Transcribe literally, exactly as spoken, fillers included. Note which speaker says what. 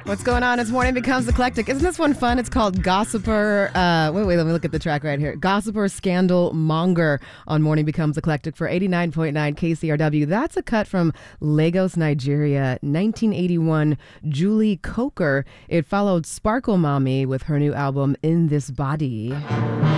Speaker 1: What's going on? It's Morning Becomes Eclectic. Isn't this one fun? It's called Gossiper. Uh, wait, wait, let me look at the track right here. Gossiper Scandal Monger on Morning Becomes Eclectic for eighty-nine point nine K C R W. That's a cut from Lagos, Nigeria, nineteen eighty-one, Julie Coker. It followed Sparkle Mommy with her new album, In This Body.